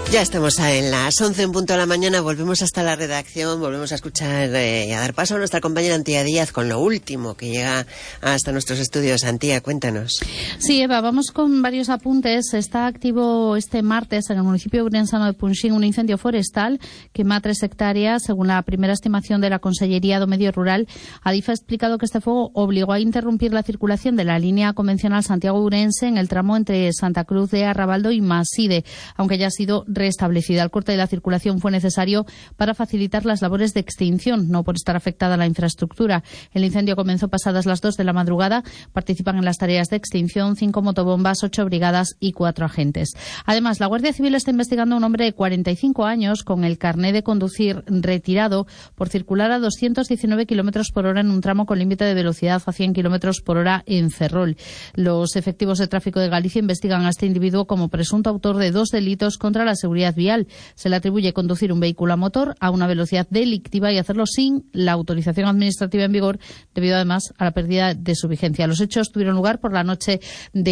Ya estamos en las 11 en punto de la mañana, volvemos hasta la redacción, volvemos a escuchar y a dar paso a nuestra compañera Antía Díaz con lo último que llega hasta nuestros estudios. Antía, cuéntanos. Sí, Eva, vamos con varios apuntes. Está activo este martes en el municipio urensano de Punxín un incendio forestal que quema 3 hectáreas. Según la primera estimación de la Consellería do Medio Rural, Adif ha explicado que este fuego obligó a interrumpir la circulación de la línea convencional Santiago-Ourense en el tramo entre Santa Cruz de Arrabaldo y Maside, aunque ya ha sido restablecida. El corte de la circulación fue necesario para facilitar las labores de extinción, no por estar afectada la infraestructura. El incendio comenzó pasadas las 2 de la madrugada. Participan en las tareas de extinción 5 motobombas, 8 brigadas y 4 agentes. Además, la Guardia Civil está investigando a un hombre de 45 años con el carné de conducir retirado por circular a 219 kilómetros por hora en un tramo con límite de velocidad a 100 kilómetros por hora en Ferrol. Los efectivos de tráfico de Galicia investigan a este individuo como presunto autor de 2 delitos contra la seguridad vial. Se le atribuye conducir un vehículo a motor a una velocidad delictiva y hacerlo sin la autorización administrativa en vigor, debido además a la pérdida de su vigencia. Los hechos tuvieron lugar en la noche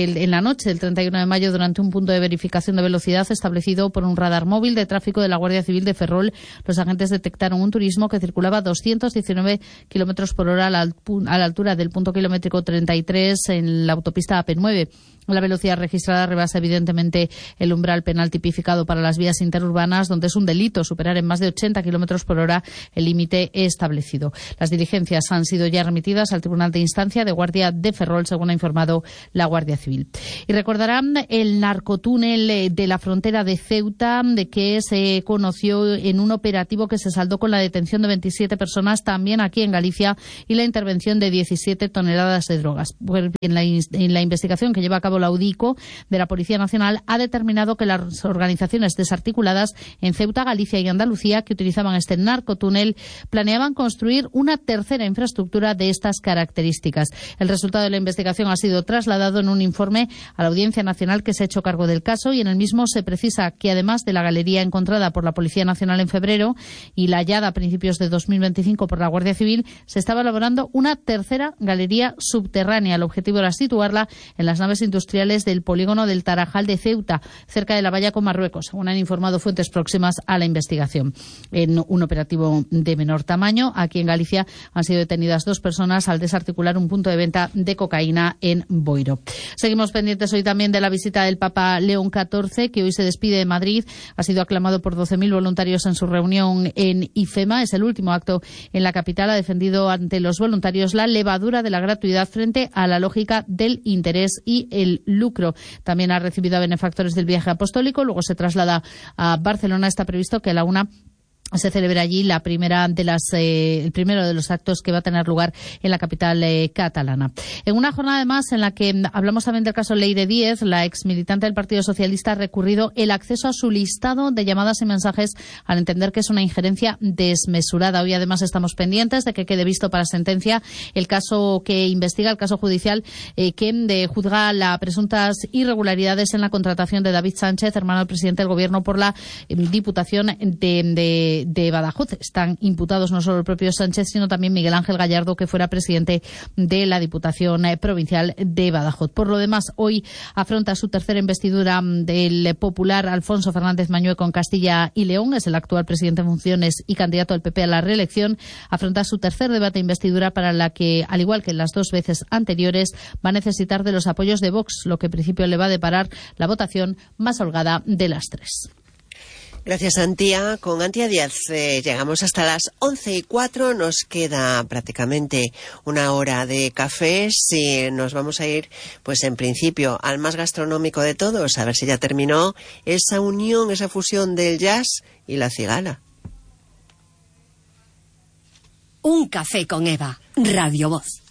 del 31 de mayo durante un punto de verificación de velocidad establecido por un radar móvil de tráfico de la Guardia Civil de Ferrol. Los agentes detectaron un turismo que circulaba a 219 kilómetros por hora a la altura del punto kilométrico 33 en la autopista AP9. La velocidad registrada rebasa evidentemente el umbral penal tipificado para las vías interurbanas, donde es un delito superar en más de 80 kilómetros por hora el límite establecido. Las diligencias han sido ya remitidas al Tribunal de Instancia de Guardia de Ferrol, según ha informado la Guardia Civil. Y recordarán el narcotúnel de la frontera de Ceuta, de que se conoció en un operativo que se saldó con la detención de 27 personas, también aquí en Galicia, y la intervención de 17 toneladas de drogas. En la investigación que lleva a cabo la UDICO de la Policía Nacional ha determinado que las organizaciones desarticuladas en Ceuta, Galicia y Andalucía que utilizaban este narcotúnel planeaban construir una tercera infraestructura de estas características. El resultado de la investigación ha sido trasladado en un informe a la Audiencia Nacional que se ha hecho cargo del caso, y en el mismo se precisa que además de la galería encontrada por la Policía Nacional en febrero y la hallada a principios de 2025 por la Guardia Civil, se estaba elaborando una tercera galería subterránea. El objetivo era situarla en las naves industriales del polígono del Tarajal de Ceuta, cerca de la valla con Marruecos, según han informado fuentes próximas a la investigación. En un operativo de menor tamaño, aquí en Galicia han sido detenidas 2 personas al desarticular un punto de venta de cocaína en Boiro. Seguimos pendientes hoy también de la visita del Papa León XIV, que hoy se despide de Madrid. Ha sido aclamado por 12.000 voluntarios en su reunión en IFEMA. Es el último acto en la capital. Ha defendido ante los voluntarios la levadura de la gratuidad frente a la lógica del interés y el lucro. También ha recibido a benefactores del viaje apostólico. Luego se traslada a Barcelona. Está previsto que a la 1 se celebra allí el primero de los actos que va a tener lugar en la capital catalana. En una jornada además en la que hablamos también del caso Leire Díez, la ex militante del Partido Socialista ha recurrido el acceso a su listado de llamadas y mensajes al entender que es una injerencia desmesurada. Hoy además estamos pendientes de que quede visto para sentencia el caso que investiga, el caso judicial que juzga las presuntas irregularidades en la contratación de David Sánchez, hermano del presidente del Gobierno, por la Diputación de Badajoz. Están imputados no solo el propio Sánchez, sino también Miguel Ángel Gallardo, que fuera presidente de la Diputación Provincial de Badajoz. Por lo demás, hoy afronta su tercera investidura del popular Alfonso Fernández Mañueco en Castilla y León. Es el actual presidente en funciones y candidato del PP a la reelección. Afronta su tercer debate de investidura, para la que, al igual que en las 2 veces anteriores, va a necesitar de los apoyos de Vox, lo que en principio le va a deparar la votación más holgada de las 3. Gracias, Antía. Con Antía Díaz llegamos hasta las 11:04. Nos queda prácticamente una hora de café. Si nos vamos a ir, pues en principio, al más gastronómico de todos, a ver si ya terminó esa unión, esa fusión del jazz y la cigala. Un café con Eva, Radio Voz.